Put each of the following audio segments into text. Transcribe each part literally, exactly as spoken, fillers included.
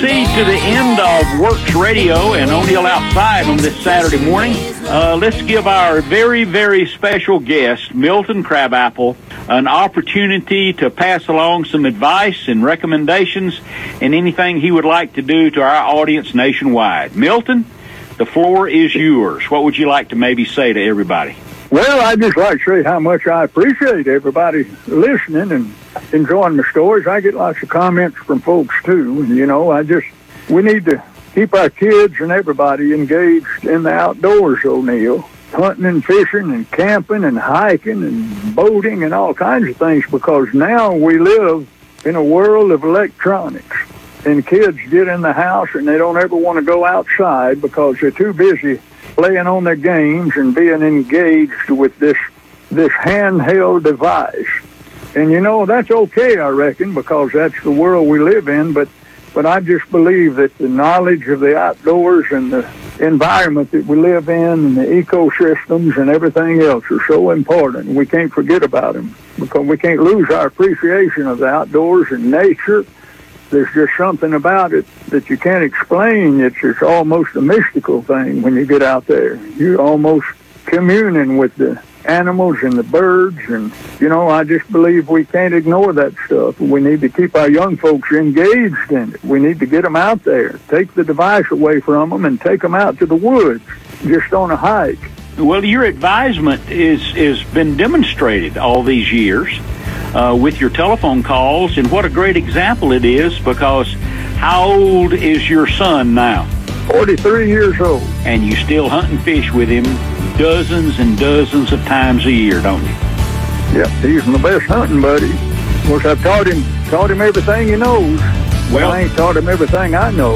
proceed to the end of Works Radio and O'Neill Outside on this Saturday morning. Uh, let's give our very, very special guest, Milton Crabapple, an opportunity to pass along some advice and recommendations and anything he would like to do to our audience nationwide. Milton, the floor is yours. What would you like to maybe say to everybody? Well, I'd just like to say how much I appreciate everybody listening and enjoying the stories. I get lots of comments from folks, too. You know, I just, we need to keep our kids and everybody engaged in the outdoors, O'Neill. Hunting and fishing and camping and hiking and boating and all kinds of things, because now we live in a world of electronics. And kids get in the house and they don't ever want to go outside because they're too busy playing on their games and being engaged with this this handheld device. And, you know, that's okay, I reckon, because that's the world we live in. But, but I just believe that the knowledge of the outdoors and the environment that we live in and the ecosystems and everything else are so important. We can't forget about them, because we can't lose our appreciation of the outdoors and nature. There's just something about it that you can't explain. It's just almost a mystical thing when you get out there. You're almost communing with the animals and the birds. And, you know, I just believe we can't ignore that stuff. We need to keep our young folks engaged in it. We need to get them out there, take the device away from them and take them out to the woods, just on a hike. Well, your advisement is is been demonstrated all these years. Uh, with your telephone calls, and what a great example it is, because how old is your son now? forty-three years old. And you still hunt and fish with him dozens and dozens of times a year, don't you? Yep, he's my best hunting buddy. Of course, I've taught him taught him everything he knows. Well, well I ain't taught him everything I know.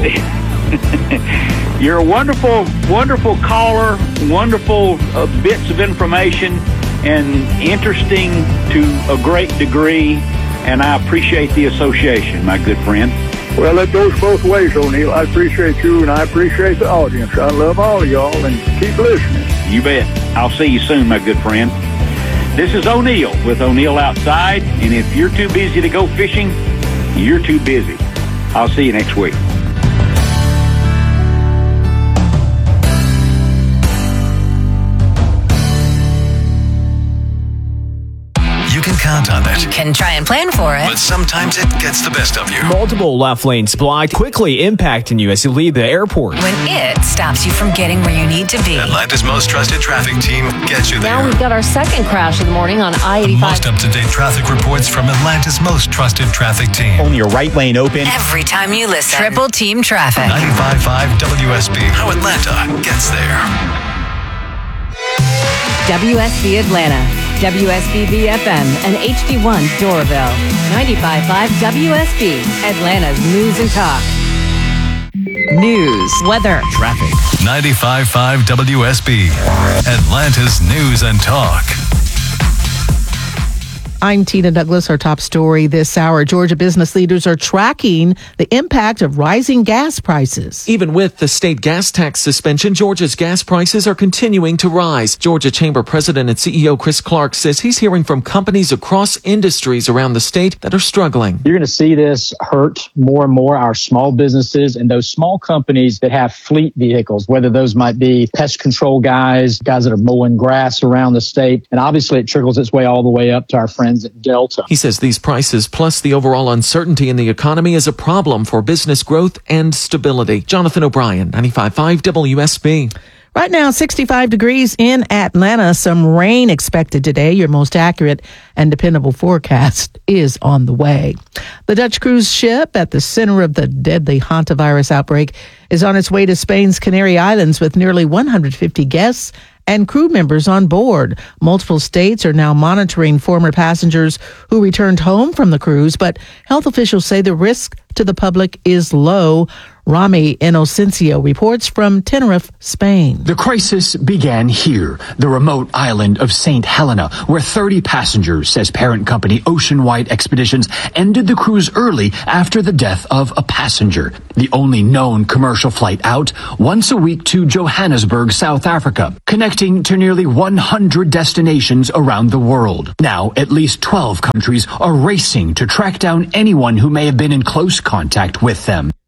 You're a wonderful, wonderful caller, wonderful uh, bits of information, and interesting to a great degree, and I appreciate the association, my good friend. Well, it goes both ways, O'Neill. I appreciate you, and I appreciate the audience. I love all of y'all, and keep listening. You bet. I'll see you soon, my good friend. This is O'Neill with O'Neill Outside, and if you're too busy to go fishing, you're too busy. I'll see you next week. Count on it. You can try and plan for it, but sometimes it gets the best of you. Multiple left lanes blocked, quickly impacting you as you leave the airport. When it stops you from getting where you need to be. Atlanta's most trusted traffic team gets you there. Now we've got our second crash of the morning on I eighty-five. Most up-to-date traffic reports from Atlanta's most trusted traffic team. Only your right lane open. Every time you listen. Triple Team Traffic. ninety-five point five W S B. How Atlanta gets there. W S B Atlanta, W S B B F M, and H D one Doraville. ninety-five point five W S B, Atlanta's news and talk. News, weather, traffic. ninety-five point five W S B, Atlanta's news and talk. I'm Tina Douglas. Our top story this hour. Georgia business leaders are tracking the impact of rising gas prices. Even with the state gas tax suspension, Georgia's gas prices are continuing to rise. Georgia Chamber President and C E O Chris Clark says he's hearing from companies across industries around the state that are struggling. You're going to see this hurt more and more our small businesses and those small companies that have fleet vehicles, whether those might be pest control guys, guys that are mowing grass around the state. And obviously it trickles its way all the way up to our friends at Delta. He says these prices plus the overall uncertainty in the economy is a problem for business growth and stability. Jonathan O'Brien, ninety-five point five W S B. Right now, sixty-five degrees in Atlanta. Some rain expected today. Your most accurate and dependable forecast is on the way. The Dutch cruise ship at the center of the deadly hantavirus outbreak is on its way to Spain's Canary Islands with nearly one hundred fifty guests and crew members on board. Multiple states are now monitoring former passengers who returned home from the cruise, but health officials say the risk to the public is low. Rami Inocencio reports from Tenerife, Spain. The crisis began here, the remote island of Saint Helena, where thirty passengers, says parent company Ocean White Expeditions, ended the cruise early after the death of a passenger. The only known commercial flight out, once a week to Johannesburg, South Africa, connecting to nearly one hundred destinations around the world. Now, at least twelve countries are racing to track down anyone who may have been in close contact with them.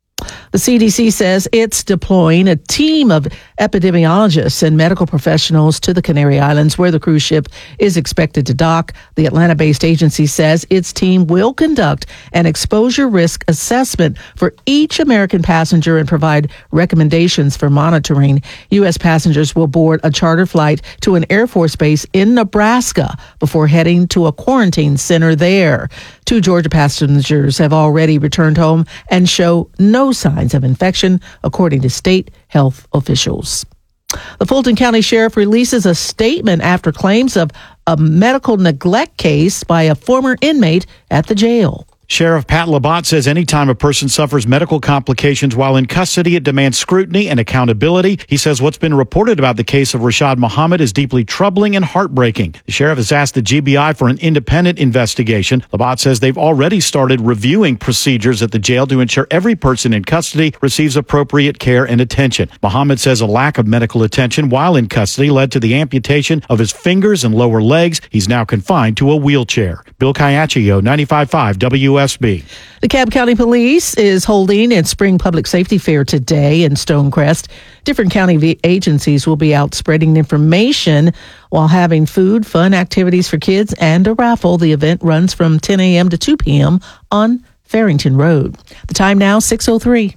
The C D C says it's deploying a team of epidemiologists and medical professionals to the Canary Islands, where the cruise ship is expected to dock. The Atlanta-based agency says its team will conduct an exposure risk assessment for each American passenger and provide recommendations for monitoring. U S passengers will board a charter flight to an Air Force base in Nebraska before heading to a quarantine center there. Two Georgia passengers have already returned home and show no signs of infection, according to state health officials. The Fulton County Sheriff releases a statement after claims of a medical neglect case by a former inmate at the jail. Sheriff Pat Labatt says anytime a person suffers medical complications while in custody, it demands scrutiny and accountability. He says what's been reported about the case of Rashad Muhammad is deeply troubling and heartbreaking. The sheriff has asked the G B I for an independent investigation. Labatt says they've already started reviewing procedures at the jail to ensure every person in custody receives appropriate care and attention. Muhammad says a lack of medical attention while in custody led to the amputation of his fingers and lower legs. He's now confined to a wheelchair. Bill Caiaccio, ninety-five point five W S B. The Cobb County Police is holding its spring public safety fair today in Stonecrest. Different county v- agencies will be out spreading information while having food, fun activities for kids, and a raffle. The event runs from ten a.m. to two p.m. on Farrington Road. The time now, six oh three.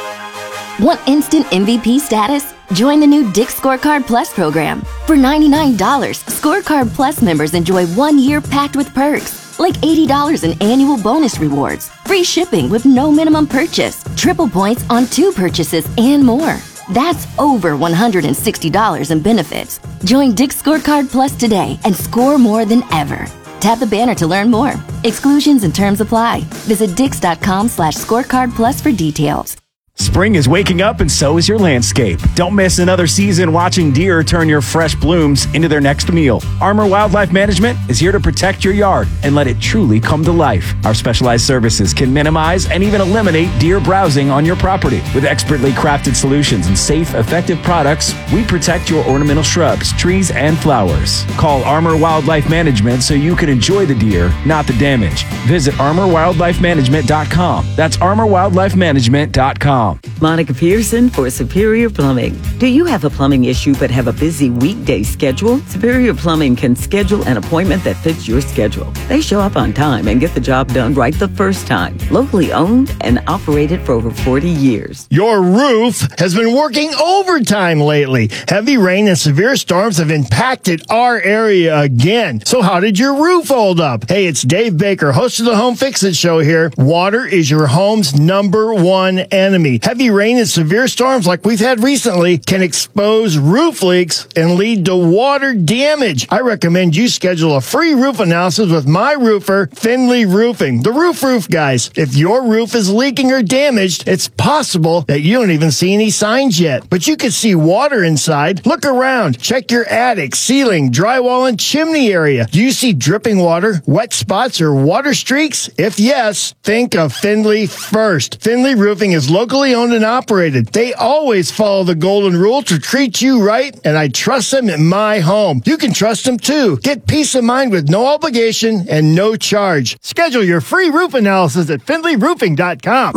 Want instant M V P status? Join the new Dick's Scorecard Plus program. For ninety-nine dollars, Scorecard Plus members enjoy one year packed with perks, like eighty dollars in annual bonus rewards, free shipping with no minimum purchase, triple points on two purchases, and more. That's over one hundred sixty dollars in benefits. Join Dick's Scorecard Plus today and score more than ever. Tap the banner to learn more. Exclusions and terms apply. Visit dix.com slash scorecard plus for details. Spring is waking up and so is your landscape. Don't miss another season watching deer turn your fresh blooms into their next meal. Armor Wildlife Management is here to protect your yard and let it truly come to life. Our specialized services can minimize and even eliminate deer browsing on your property. With expertly crafted solutions and safe, effective products, we protect your ornamental shrubs, trees, and flowers. Call Armor Wildlife Management so you can enjoy the deer, not the damage. Visit armor wildlife management dot com. That's armor wildlife management dot com. Monica Pearson for Superior Plumbing. Do you have a plumbing issue but have a busy weekday schedule? Superior Plumbing can schedule an appointment that fits your schedule. They show up on time and get the job done right the first time. Locally owned and operated for over forty years. Your roof has been working overtime lately. Heavy rain and severe storms have impacted our area again. So how did your roof hold up? Hey, it's Dave Baker, host of the Home Fix-It Show here. Water is your home's number one enemy. Heavy rain and severe storms like we've had recently can expose roof leaks and lead to water damage. I recommend you schedule a free roof analysis with my roofer, Finley Roofing, the roof roof guys. If your roof is leaking or damaged, it's possible that you don't even see any signs yet, but you can see water inside. Look around. Check your attic, ceiling, drywall, and chimney area. Do you see dripping water, wet spots, or water streaks? If yes, think of Finley first. Finley Roofing is locally owned and operated. They always follow the golden rule to treat you right, and I trust them in my home. You can trust them too. Get peace of mind with no obligation and no charge. Schedule your free roof analysis at finley roofing dot com.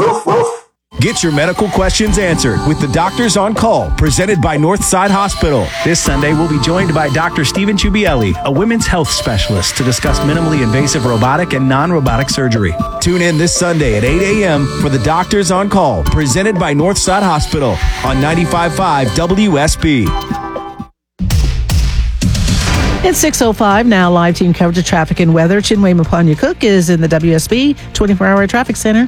Get your medical questions answered with the Doctors on Call, presented by Northside Hospital. This Sunday, we'll be joined by Doctor Stephen Chubielli, a women's health specialist, to discuss minimally invasive robotic and non-robotic surgery. Tune in this Sunday at eight a.m. for the Doctors on Call, presented by Northside Hospital on ninety-five point five W S B. It's six oh five now. Live team coverage of traffic and weather. Chinwe Mapanya-Cook is in the W S B twenty-four hour traffic center.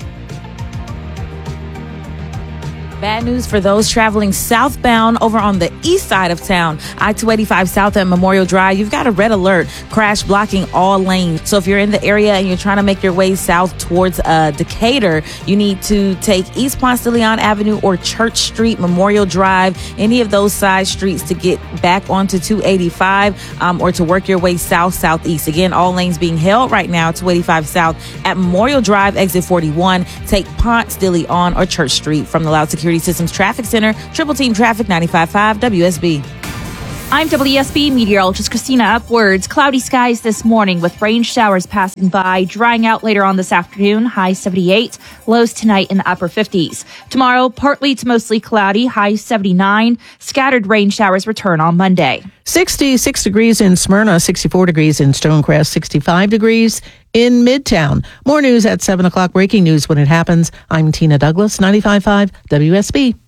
Bad news for those traveling southbound over on the east side of town. I two eighty-five south at Memorial Drive. You've got a red alert, crash blocking all lanes. So if you're in the area and you're trying to make your way south towards uh, Decatur, you need to take East Ponce de Leon Avenue or Church Street, Memorial Drive, any of those side streets to get back onto two eighty-five um, or to work your way south, southeast. Again, all lanes being held right now, two eighty-five south at Memorial Drive, exit forty-one. Take Ponce de Leon or Church Street. From the Loud Security Systems Traffic Center, Triple Team Traffic, ninety-five point five W S B. I'm W S B meteorologist Christina Upwards. Cloudy skies this morning with rain showers passing by, drying out later on this afternoon, high seventy-eight, lows tonight in the upper fifties. Tomorrow, partly to mostly cloudy, high seventy-nine. Scattered rain showers return on Monday. sixty-six degrees in Smyrna, sixty-four degrees in Stonecrest, sixty-five degrees in Midtown. More news at seven o'clock. Breaking news when it happens. I'm Tina Douglas, ninety-five point five W S B.